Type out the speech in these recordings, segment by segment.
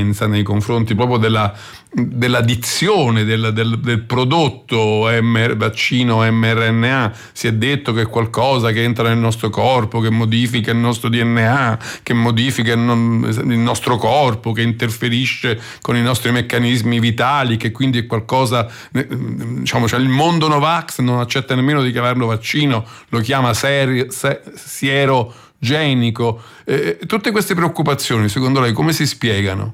diffidenza nei confronti proprio della dizione del prodotto vaccino mRNA. Si è detto che è qualcosa che entra nel nostro corpo, che modifica il nostro DNA, che modifica il nostro corpo, che interferisce con i nostri meccanismi vitali, che quindi è qualcosa, diciamo, cioè il mondo Novax non accetta nemmeno di chiamarlo vaccino, lo chiama sierogenico. Tutte queste preoccupazioni, secondo lei, come si spiegano?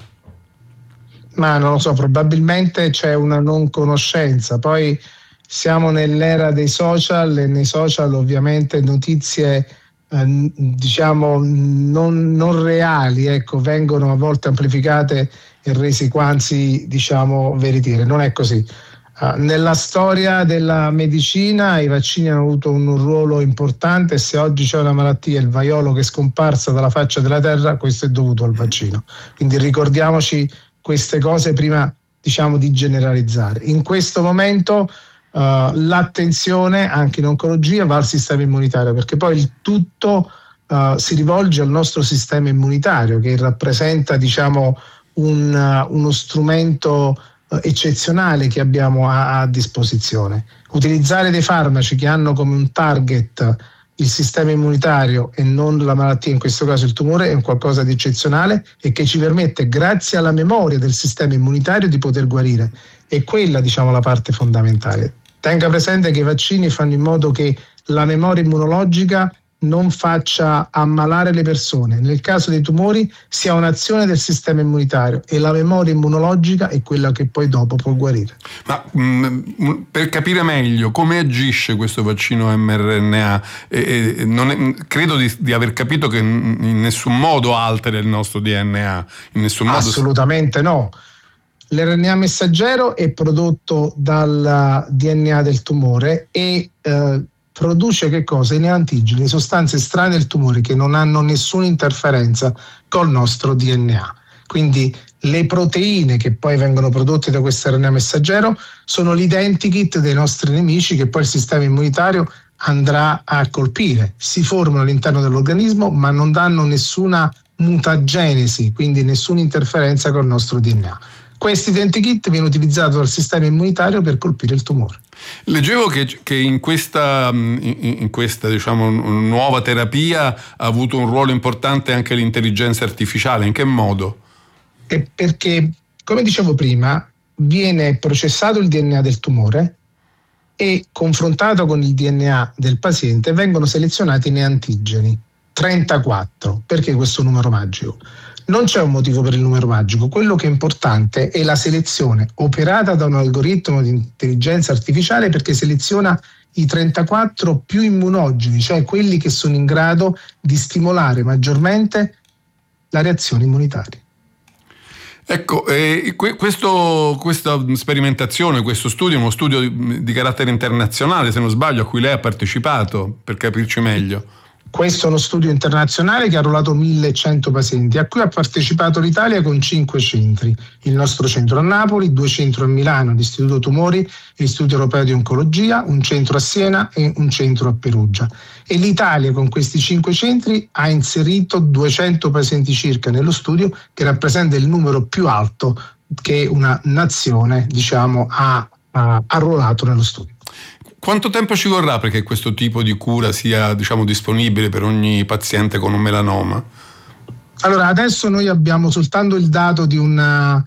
Ma non lo so, probabilmente c'è una non conoscenza. Poi siamo nell'era dei social e nei social ovviamente notizie diciamo non reali, ecco, vengono a volte amplificate e resi quasi, diciamo, veritiere. Non è così. Nella storia della medicina i vaccini hanno avuto un ruolo importante. Se oggi c'è una malattia, il vaiolo, che è scomparsa dalla faccia della terra, questo è dovuto al vaccino. Quindi ricordiamoci queste cose prima, diciamo, di generalizzare. In questo momento l'attenzione anche in oncologia va al sistema immunitario, perché poi il tutto si rivolge al nostro sistema immunitario, che rappresenta, diciamo, uno strumento eccezionale che abbiamo a disposizione. Utilizzare dei farmaci che hanno come un target il sistema immunitario e non la malattia, in questo caso il tumore, è un qualcosa di eccezionale e che ci permette, grazie alla memoria del sistema immunitario, di poter guarire. E quella, diciamo, la parte fondamentale. Tenga presente che i vaccini fanno in modo che la memoria immunologica non faccia ammalare le persone. Nel caso dei tumori si ha un'azione del sistema immunitario e la memoria immunologica è quella che poi dopo può guarire. Ma per capire meglio come agisce questo vaccino mRNA, credo di aver capito che in nessun modo altera il nostro DNA, in nessun modo. Assolutamente no. L'RNA messaggero è prodotto dal DNA del tumore e produce che cosa? I neoantigeni, sostanze estranee al tumore che non hanno nessuna interferenza col nostro DNA. Quindi le proteine che poi vengono prodotte da questo RNA messaggero sono l'identikit dei nostri nemici che poi il sistema immunitario andrà a colpire. Si formano all'interno dell'organismo ma non danno nessuna mutagenesi, quindi nessuna interferenza col nostro DNA. Questo identikit viene utilizzato dal sistema immunitario per colpire il tumore. Leggevo che in questa diciamo nuova terapia ha avuto un ruolo importante anche l'intelligenza artificiale. In che modo? Perché, come dicevo prima, viene processato il DNA del tumore e confrontato con il DNA del paziente vengono selezionati i neantigeni, 34. Perché questo numero magico? Non c'è un motivo per il numero magico, quello che è importante è la selezione operata da un algoritmo di intelligenza artificiale, perché seleziona i 34 più immunogeni, cioè quelli che sono in grado di stimolare maggiormente la reazione immunitaria. Ecco, questa sperimentazione, questo studio è uno studio di carattere internazionale, se non sbaglio, a cui lei ha partecipato, per capirci meglio. Questo è uno studio internazionale che ha arruolato 1.100 pazienti, a cui ha partecipato l'Italia con 5 centri. Il nostro centro a Napoli, 2 centri a Milano, l'Istituto Tumori e l'Istituto Europeo di Oncologia, un centro a Siena e un centro a Perugia. E l'Italia con questi 5 centri ha inserito 200 pazienti circa nello studio, che rappresenta il numero più alto che una nazione, diciamo, ha arruolato nello studio. Quanto tempo ci vorrà perché questo tipo di cura sia, diciamo, disponibile per ogni paziente con un melanoma? Allora, adesso noi abbiamo soltanto il dato di una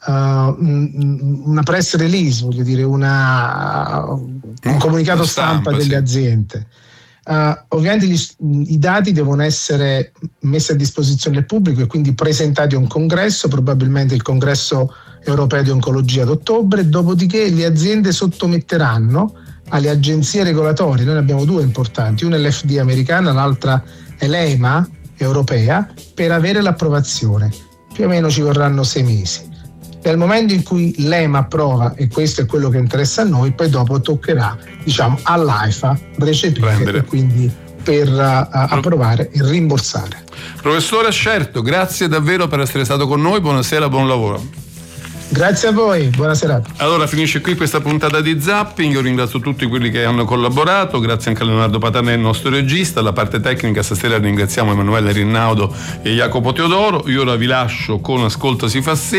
press release, voglio dire, un comunicato stampa delle aziende. Ovviamente i dati devono essere messi a disposizione del pubblico e quindi presentati a un congresso, probabilmente il congresso europeo di oncologia ad ottobre, dopodiché le aziende sottometteranno alle agenzie regolatorie. Noi ne abbiamo 2 importanti, una è l'FDA americana, l'altra è l'EMA europea, per avere l'approvazione. Più o meno ci vorranno 6 mesi. Nel momento in cui l'EMA approva, e questo è quello che interessa a noi, poi dopo toccherà, diciamo, all'AIFA recepire e quindi per approvare e rimborsare. Professore Ascerto, grazie davvero per essere stato con noi, buonasera, buon lavoro. Grazie a voi, buona serata. Allora finisce qui questa puntata di Zapping, io ringrazio tutti quelli che hanno collaborato, grazie anche a Leonardo Patanè, il nostro regista, alla parte tecnica stasera ringraziamo Emanuele Rinnaudo e Jacopo Teodoro. Io ora vi lascio con Ascolta si fa sera.